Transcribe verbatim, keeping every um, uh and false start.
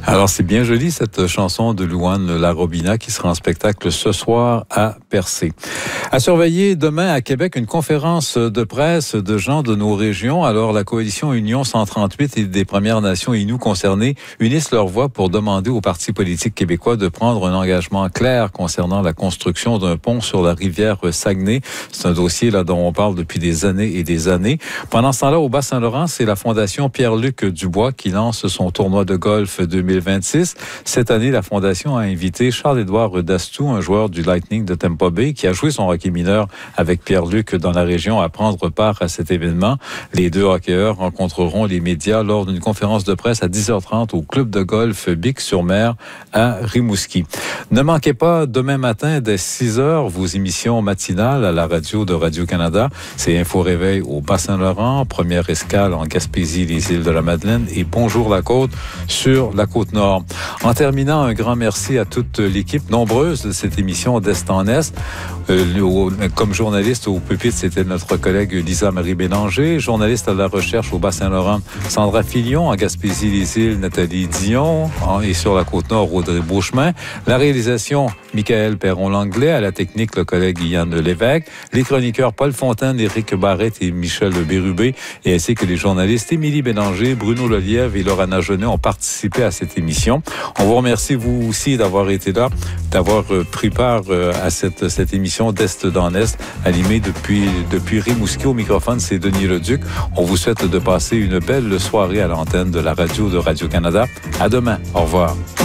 Alors, c'est bien joli, cette chanson de Louane Larobina qui sera en spectacle ce soir à Percé. À surveiller demain à Québec, une conférence de presse de gens de nos régions. Alors, la coalition Union cent trente-huit et des Premières Nations Inuits concernées unissent leurs voix pour demander aux partis politiques québécois de prendre un engagement clair concernant la construction d'un pont sur la rivière Saguenay. C'est un dossier là dont on parle depuis des années et des années. Pendant ce temps-là, au Bas-Saint-Laurent, c'est la Fondation Pierre-Luc Dubois qui lance son tournoi de golf deux mille vingt-six. Cette année, la Fondation a invité Charles-Édouard Dastou, un joueur du Lightning de Tampa Bay, qui a joué son hockey mineur avec Pierre-Luc dans la région, à prendre part à cet événement. Les deux hockeyeurs rencontreront les médias lors d'une conférence de presse à dix heures trente au club de golf Bic-sur-Mer à Rimouski. Ne manquez pas demain matin dès six heures vos émissions matinales à la radio de Radio-Canada. C'est Info Réveil au Bas-Saint-Laurent, première escale en Gaspésie, les îles de la Madeleine et Bonjour la Côte sur la Côte-Nord. En terminant, un grand merci à toute l'équipe nombreuse de cette émission d'Est en Est. Euh, comme journaliste au pupitre, c'était notre collègue Lisa Marie Bélanger. Journaliste à la recherche au Bas-Saint-Laurent, Sandra Filion. En Gaspésie, les îles, Nathalie Dion. Et sur la Côte-Nord, Audrey Beauchemin. La réalisation, Michael Perron-Langlais. À la technique, le collègue Yann Lévesque. Les chroniqueurs Paul Fontaine, Éric Barrette et Michel Bérubé. Et ainsi que les journalistes Émilie Bélanger, Bruno Lelièvre et Laurana Genet ont participé à cette émission. On vous remercie, vous aussi, d'avoir été là, d'avoir pris part à cette, cette émission d'Est dans l'Est, animée depuis, depuis Rimouski. Au microphone, c'est Denis Leduc. On vous souhaite de passer une belle soirée à l'antenne de la radio de Radio-Canada. À demain. Au revoir.